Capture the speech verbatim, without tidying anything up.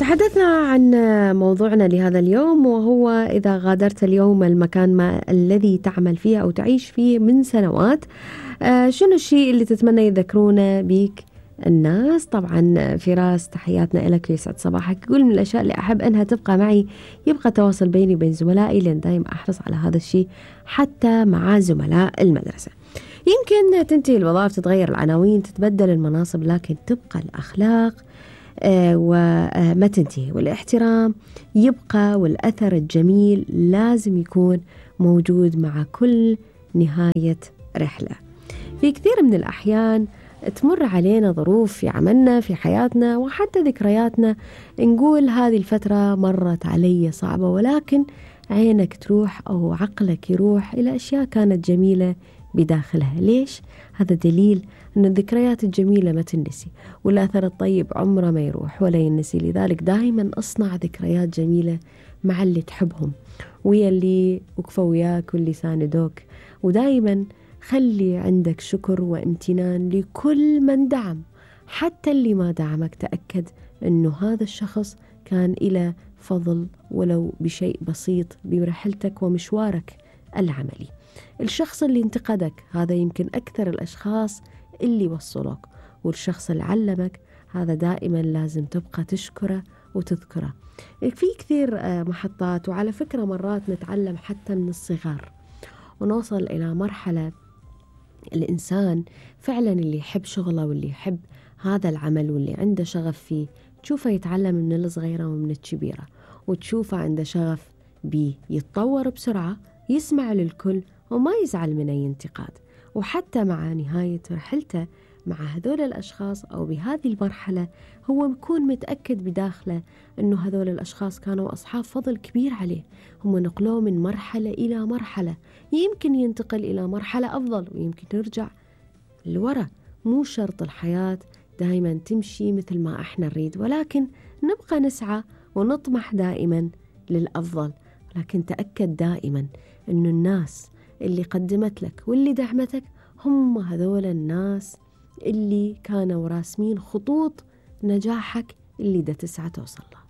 تحدثنا عن موضوعنا لهذا اليوم، وهو إذا غادرت اليوم المكان ما الذي تعمل فيه أو تعيش فيه من سنوات، آه شنو الشيء اللي تتمنى يذكرونه بيك الناس؟ طبعا فراس تحياتنا لك، يسعد صباحك. يقول من الأشياء اللي أحب أنها تبقى معي يبقى تواصل بيني وبين زملائي، لأن دائما أحرص على هذا الشيء حتى مع زملاء المدرسة. يمكن تنتهي الوظائف، تتغير العناوين، تتبدل المناصب، لكن تبقى الأخلاق آه وما تنتهي، والاحترام يبقى، والأثر الجميل لازم يكون موجود مع كل نهاية رحلة. في كثير من الأحيان تمر علينا ظروف في عملنا، في حياتنا، وحتى ذكرياتنا، نقول هذه الفترة مرت علي صعبة، ولكن عينك تروح أو عقلك يروح إلى أشياء كانت جميلة بداخلها. ليش؟ هذا دليل أن الذكريات الجميلة ما تنسي، والأثر الطيب عمره ما يروح ولا ينسي. لذلك دائما أصنع ذكريات جميلة مع اللي تحبهم، ويا اللي وقفوا وياك واللي ساندوك، ودائما خلي عندك شكر وامتنان لكل من دعم، حتى اللي ما دعمك. تأكد أنه هذا الشخص كان إلى فضل ولو بشيء بسيط برحلتك ومشوارك العملي. الشخص اللي انتقدك هذا يمكن أكثر الأشخاص اللي وصلوك، والشخص اللي علمك هذا دائما لازم تبقى تشكره وتذكره. في كثير محطات، وعلى فكرة مرات نتعلم حتى من الصغار ونوصل إلى مرحلة الإنسان فعلا اللي يحب شغله واللي يحب هذا العمل واللي عنده شغف فيه، تشوفه يتعلم من الصغيرة ومن الكبيرة، وتشوفه عنده شغف بيه، يتطور بسرعة، يسمع للكل وما يزعل من أي انتقاد. وحتى مع نهاية رحلته مع هذول الأشخاص أو بهذه المرحلة، هو يكون متأكد بداخله أنه هذول الأشخاص كانوا أصحاب فضل كبير عليه، هم نقلوه من مرحلة إلى مرحلة، يمكن ينتقل إلى مرحلة أفضل ويمكن يرجع لورا. مو شرط الحياة دائما تمشي مثل ما احنا نريد، ولكن نبقى نسعى ونطمح دائما للأفضل. لكن تأكد دائما أنه الناس اللي قدمت لك واللي دعمتك هم هذول الناس اللي كانوا راسمين خطوط نجاحك اللي دا تسعى توصل له.